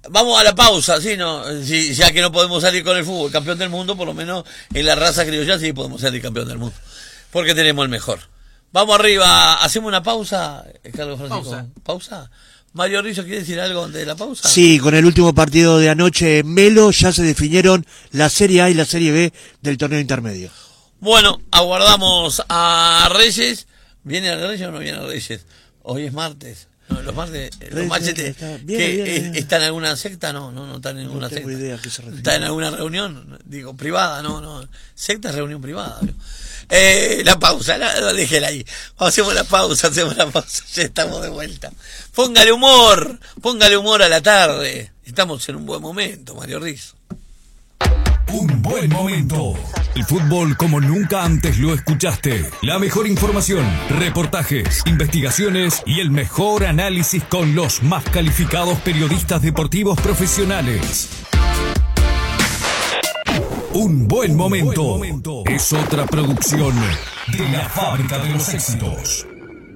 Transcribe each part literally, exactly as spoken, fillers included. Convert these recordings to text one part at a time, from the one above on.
Vamos a la pausa, ¿sí? No, si, ya que no podemos salir con el fútbol campeón del mundo, por lo menos en la raza criolla sí podemos salir campeón del mundo. Porque tenemos el mejor. Vamos arriba, hacemos una pausa, Carlos Francisco. Pausa. ¿Pausa? Mario Rizzo, ¿quiere decir algo de la pausa? Sí, con el último partido de anoche en Melo ya se definieron la Serie A y la Serie B del torneo intermedio. Bueno, aguardamos a Reyes. ¿Viene a Reyes o no viene a Reyes? Hoy es martes. No, los martes, los machetes, que ¿está en alguna secta? No, no, no está en ninguna no tengo secta. Idea a qué se refiere. ¿Está en alguna reunión? Digo, privada, no, no. Secta es reunión privada. Eh, la pausa, la, la déjela ahí. Hacemos la pausa, hacemos la pausa, ya estamos de vuelta. Póngale humor, póngale humor a la tarde. Estamos en un buen momento, Mario Rizzo. Un buen momento. El fútbol como nunca antes lo escuchaste. La mejor información, reportajes, investigaciones y el mejor análisis con los más calificados periodistas deportivos profesionales. Un buen momento. Un buen momento es otra producción de la Fábrica de los Éxitos.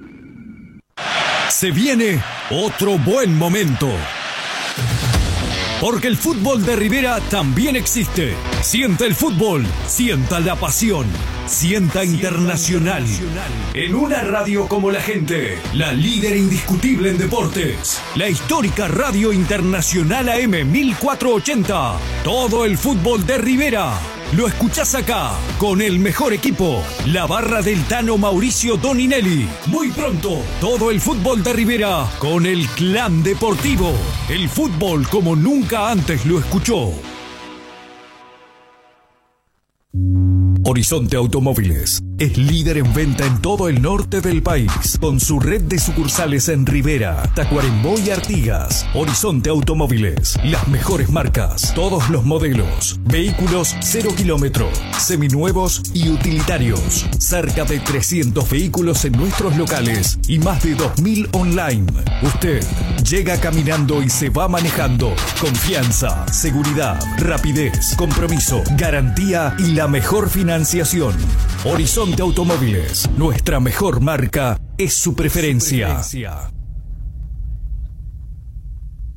Se viene otro buen momento. Porque el fútbol de Rivera también existe. Sienta el fútbol, sienta la pasión, sienta Internacional. En una radio como la gente, la líder indiscutible en deportes. La histórica Radio Internacional A M mil cuatrocientos ochenta. Todo el fútbol de Rivera lo escuchás acá, con el mejor equipo, la barra del Tano Mauricio Doninelli. Muy pronto, todo el fútbol de Rivera, con el Clan Deportivo. El fútbol como nunca antes lo escuchó. Horizonte Automóviles es líder en venta en todo el norte del país, con su red de sucursales en Rivera, Tacuarembó y Artigas. Horizonte Automóviles, las mejores marcas, todos los modelos, vehículos cero kilómetro, seminuevos y utilitarios. Cerca de trescientos vehículos en nuestros locales y más de dos mil online. Usted llega caminando y se va manejando. Confianza, seguridad, rapidez, compromiso, garantía y la mejor financiación. Horizonte Automóviles, nuestra mejor marca es su preferencia.